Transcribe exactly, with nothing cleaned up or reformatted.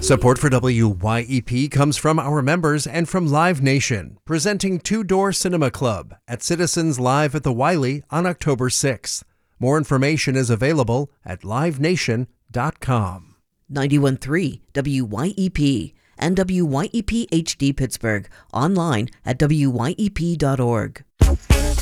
Support for W Y E P comes from our members and from Live Nation, presenting Two Door Cinema Club at Citizens Live at the Wiley on October sixth. More information is available at live nation dot com. ninety-one point three W Y E P and W Y E P H D Pittsburgh, online at W Y E P dot org.